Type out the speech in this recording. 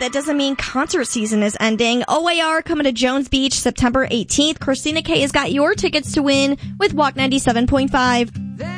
that doesn't mean concert season is ending. OAR coming to Jones Beach September 18th. Christina K has got your tickets to win with Walk 97.5.